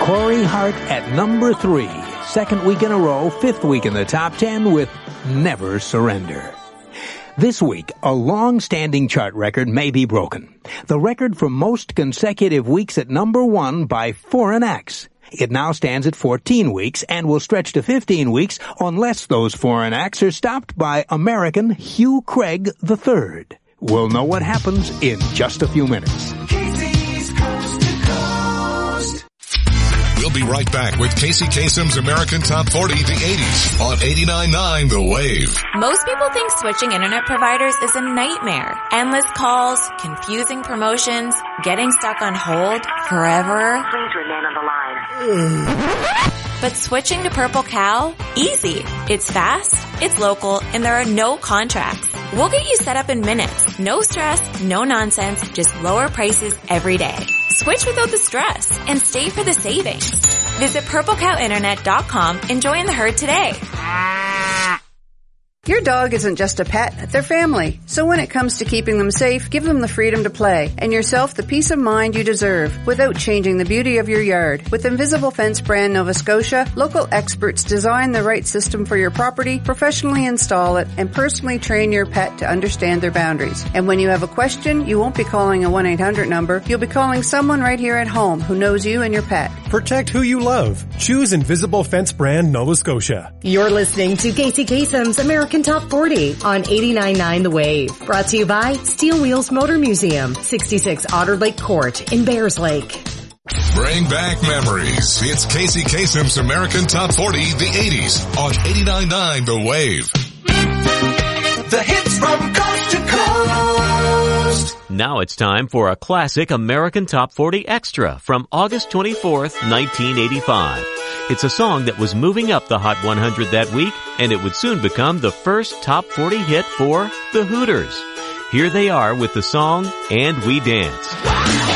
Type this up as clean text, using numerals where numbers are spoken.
Corey Hart at number 3. Second week in a row, 5th week in the top 10 with Never Surrender. This week, a long-standing chart record may be broken. The record for most consecutive weeks at number 1 by foreign acts. It now stands at 14 weeks and will stretch to 15 weeks unless those foreign acts are stopped by American Hugh Craig III. We'll know what happens in just a few minutes. Casey's Coast to Coast. We'll be right back with Casey Kasem's American Top 40, the 80s on 89.9 The Wave. Most people think switching internet providers is a nightmare. Endless calls, confusing promotions, getting stuck on hold forever. Please remain on the line. But switching to Purple Cow? Easy. It's fast, it's local, and there are no contracts. We'll get you set up in minutes. No stress, no nonsense, just lower prices every day. Switch without the stress and stay for the savings. Visit purplecowinternet.com and join the herd today. Your dog isn't just a pet, they're family. So when it comes to keeping them safe, give them the freedom to play and yourself the peace of mind you deserve without changing the beauty of your yard. With Invisible Fence brand Nova Scotia, local experts design the right system for your property, professionally install it, and personally train your pet to understand their boundaries. And when you have a question, you won't be calling a 1-800 number, you'll be calling someone right here at home who knows you and your pet. Protect who you love. Choose Invisible Fence brand Nova Scotia. You're listening to Casey Kasem's American Top 40 on 89.9 The Wave. Brought to you by Steel Wheels Motor Museum, 66 Otter Lake Court in Bears Lake. Bring back memories. It's Casey Kasem's American Top 40, the 80s on 89.9 The Wave. The hits from coast to coast. Now it's time for a classic American Top 40 Extra from August 24th, 1985. It's a song that was moving up the Hot 100 that week, and it would soon become the first Top 40 hit for the Hooters. Here they are with the song And We Dance.